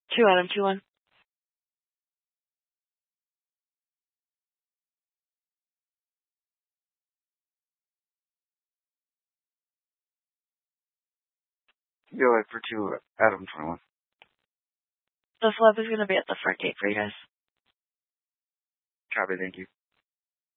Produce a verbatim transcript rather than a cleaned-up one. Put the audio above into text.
Two Adam, two one. Go ahead for two Adam, twenty-one. The flub is going to be at the front gate for you guys. Copy, thank you.